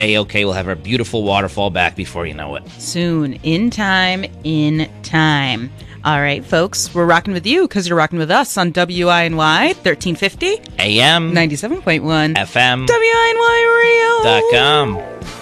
A-OK. We'll have our beautiful waterfall back before you know it. Soon. In time. All right, folks, we're rocking with you because you're rocking with us on WINY 1350 AM 97.1 FM WINY Radio. .com.